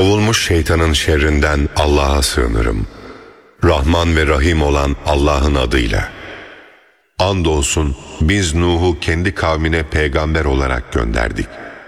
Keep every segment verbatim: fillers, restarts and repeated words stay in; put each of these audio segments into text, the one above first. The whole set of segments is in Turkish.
Kovulmuş şeytanın şerrinden Allah'a sığınırım. Rahman ve Rahim olan Allah'ın adıyla. Andolsun biz Nuh'u kendi kavmine peygamber olarak gönderdik.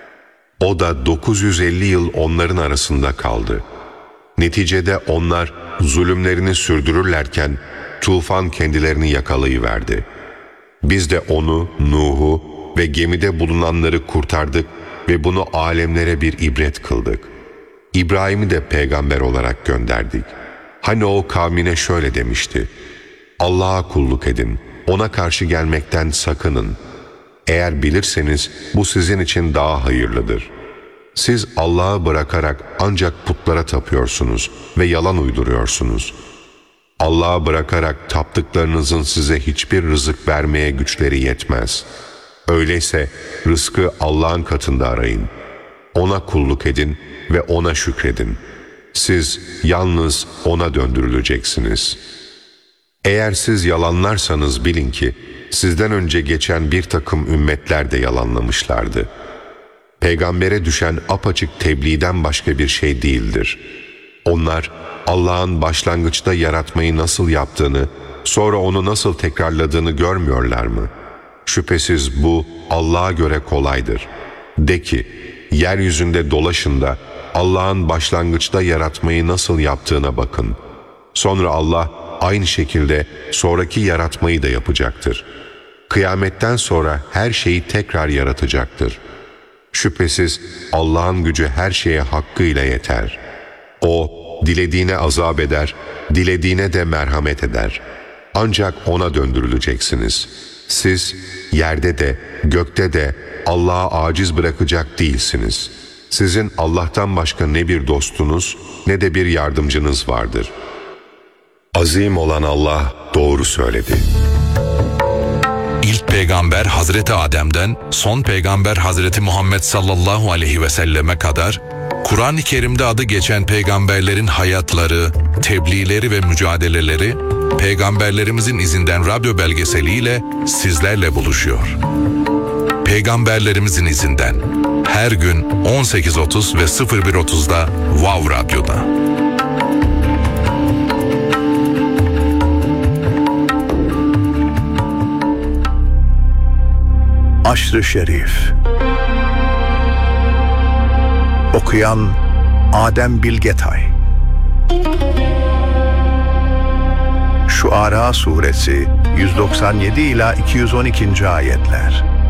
O da dokuz yüz elli yıl onların arasında kaldı. Neticede onlar zulümlerini sürdürürlerken tufan kendilerini yakalayıverdi. Biz de onu, Nuh'u ve gemide bulunanları kurtardık ve bunu alemlere bir ibret kıldık. İbrahim'i de peygamber olarak gönderdik. Hani o kavmine şöyle demişti: Allah'a kulluk edin, ona karşı gelmekten sakının. Eğer bilirseniz bu sizin için daha hayırlıdır. Siz Allah'ı bırakarak ancak putlara tapıyorsunuz ve yalan uyduruyorsunuz. Allah'ı bırakarak taptıklarınızın size hiçbir rızık vermeye güçleri yetmez. Öyleyse rızkı Allah'ın katında arayın. Ona kulluk edin ve ona şükredin. Siz yalnız ona döndürüleceksiniz. Eğer siz yalanlarsanız bilin ki sizden önce geçen bir takım ümmetler de yalanlamışlardı. Peygambere düşen apaçık tebliğden başka bir şey değildir. Onlar Allah'ın başlangıçta yaratmayı nasıl yaptığını, sonra onu nasıl tekrarladığını görmüyorlar mı? Şüphesiz bu Allah'a göre kolaydır. De ki, yeryüzünde dolaşın da Allah'ın başlangıçta yaratmayı nasıl yaptığına bakın. Sonra Allah aynı şekilde sonraki yaratmayı da yapacaktır. Kıyametten sonra her şeyi tekrar yaratacaktır. Şüphesiz Allah'ın gücü her şeye hakkıyla yeter. O, dilediğine azap eder, dilediğine de merhamet eder. Ancak ona döndürüleceksiniz. Siz yerde de gökte de Allah'a aciz bırakacak değilsiniz. Sizin Allah'tan başka ne bir dostunuz ne de bir yardımcınız vardır. Azim olan Allah doğru söyledi. İlk peygamber Hazreti Adem'den son peygamber Hazreti Muhammed sallallahu aleyhi ve selleme kadar Kur'an-ı Kerim'de adı geçen peygamberlerin hayatları, tebliğleri ve mücadeleleri peygamberlerimizin izinden radyo belgeseliyle sizlerle buluşuyor. Peygamberlerimizin izinden her gün on sekiz otuz ve sıfır bir otuzda Wow Radyo'da. Aşr-ı Şerif. Okuyan Adem Bilgetay. Şuara Suresi yüz doksan yedi ila iki yüz on iki. ayetler.